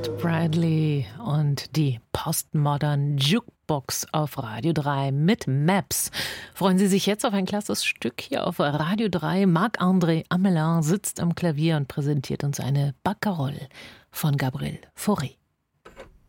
Bud Bradley und die Postmodern Jukebox auf Radio 3 mit Maps. Freuen Sie sich jetzt auf ein klassisches Stück hier auf Radio 3. Marc-André Amelin sitzt am Klavier und präsentiert uns eine Barcarolle von Gabriel Fauré.